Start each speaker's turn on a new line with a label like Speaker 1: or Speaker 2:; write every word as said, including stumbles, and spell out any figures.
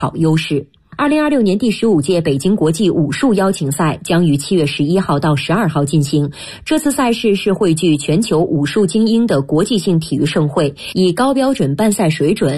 Speaker 1: 好优势。二零二六年第十五届北京国际武术邀请赛将于七月十一号到十二号进行。这次赛事是汇聚全球武术精英的国际性体育盛会，以高标准办赛水准